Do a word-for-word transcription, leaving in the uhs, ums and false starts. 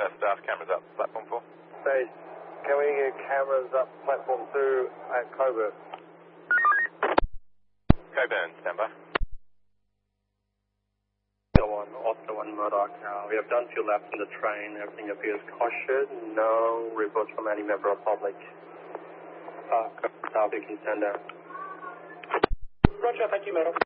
uh, staff cameras up platform four. Stage, can we get cameras up platform two at Coburn? Coburn, stand by. one, Oscar one Murdoch. Uh, we have done fuel laps in the train. Everything appears kosher. No reports from any member of public. Uh, South, you can stand down. Roger, thank you, Murdoch.